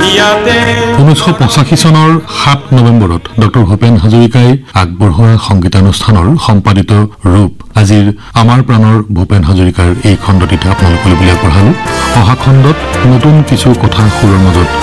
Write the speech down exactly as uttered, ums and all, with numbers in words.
ঊনৈছশ পঁচাশী চনৰ সাত নৱেম্বৰত ডক্টৰ ভূপেন হাজৰিকাই আগবঢ়োৱা সংগীতানুষ্ঠানৰ সম্পাদিত ৰূপ আজিৰ আমাৰ প্ৰাণৰ ভূপেন হাজৰিকাৰ এই খণ্ডটিতে আপোনালোকলৈ বুলি আগবঢ়ালো। অহা খণ্ডত নতুন কিছু কথা সুৰৰ মাজত